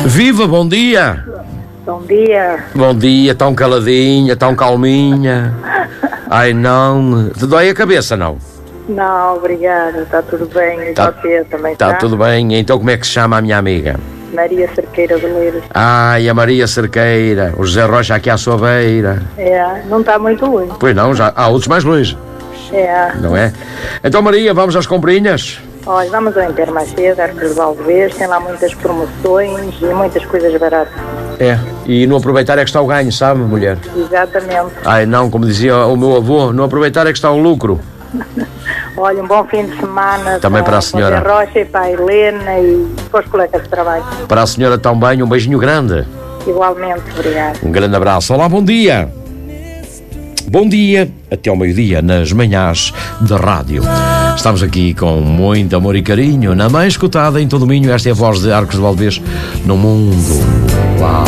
Viva, bom dia! Bom dia. Bom dia, tão caladinha, tão calminha. Ai não, te dói a cabeça, não? Não, obrigada, está tudo bem. E você também está? Está tudo bem, então como é que se chama a minha amiga? Maria Cerqueira de Leiros. Ai, a Maria Cerqueira, o José Rocha aqui à sua beira. É, não está muito longe. Pois não, já há outros mais longe. É. Não é? Então Maria, vamos às comprinhas? Olha, vamos ao Intermarché, Arcos de Valdevez, tem lá muitas promoções e muitas coisas baratas. É, e não aproveitar é que está o ganho, sabe, mulher? Exatamente. Ai não, como dizia o meu avô, não aproveitar é que está o lucro. Olha, um bom fim de semana também para a senhora. Para a Rocha e para a Helena e para os colegas de trabalho. Para a senhora também, um beijinho grande. Igualmente, obrigada. Um grande abraço. Olá, bom dia. Bom dia, até ao meio-dia, nas manhãs da rádio. Estamos aqui com muito amor e carinho, na mais escutada em todo o Minho. Esta é a voz de Arcos de Valdevez no mundo. Uau!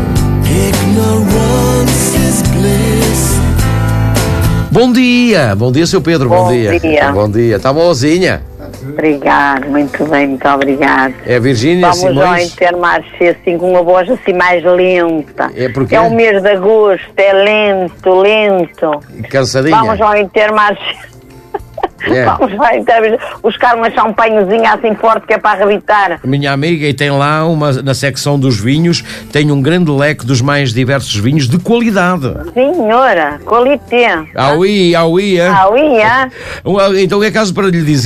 Bom dia, seu Pedro, bom dia. Bom dia, está boazinha? Obrigado, muito bem, muito obrigado. É Virgínia Simões? Vamos ao Intermarché, assim, com uma voz assim mais lenta. É porque é o mês de agosto, é lento. Cansadinha? Vamos ao Intermarché. É. Vamos lá, buscar uma champanhezinha assim forte que é para arrebitar. Minha amiga, e tem lá na secção dos vinhos, tem um grande leque dos mais diversos vinhos de qualidade. Senhora, qualité. Auí, é? Auí, é? Então é caso para lhe dizer